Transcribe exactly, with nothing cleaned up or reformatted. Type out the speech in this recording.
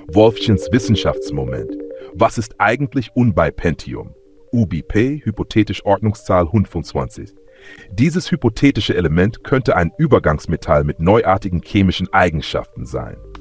Wolffchens Wissenschaftsmoment. Was ist eigentlich Unbipentium? U B P, hypothetisch Ordnungszahl fünfundzwanzig. Dieses hypothetische Element könnte ein Übergangsmetall mit neuartigen chemischen Eigenschaften sein.